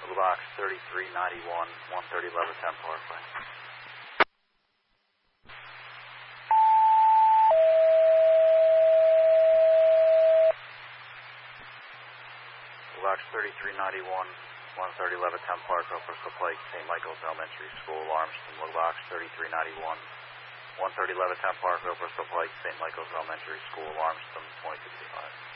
Blue Box 3391, 130 Levittown Parkway. Blue Box 3391, 130 Levittown Parkway, Bristol Pike, St. Michael's Elementary School, Armstrong. Blue Box 3391, 130 Levittown Parkway, Bristol Pike, St. Michael's Elementary School, Armstrong, 2235.